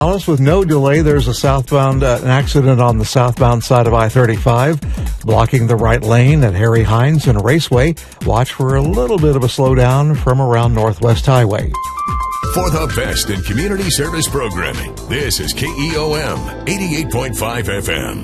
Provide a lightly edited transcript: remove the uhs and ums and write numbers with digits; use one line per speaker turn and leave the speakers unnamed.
Dallas, with no delay, there's an accident on the southbound side of I-35, blocking the right lane at Harry Hines and Raceway. Watch for a little bit of a slowdown from around Northwest Highway.
For the best in community service programming, this is KEOM 88.5 FM.